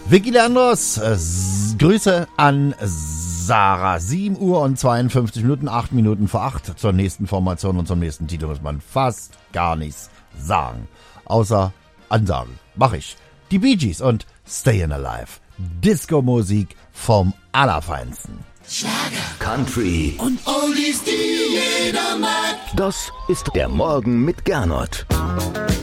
Vicky Leandros, Grüße an Sarah. 7 Uhr und 52 Minuten, 8 Minuten vor 8. Zur nächsten Formation und zum nächsten Titel muss man fast gar nichts sagen. Außer Ansagen. Mach ich. Die Bee Gees und Stayin' Alive. Disco-Musik vom Allerfeinsten. Schlager, Country und Oldies, die jeder mag. Das ist der Morgen mit Gernot.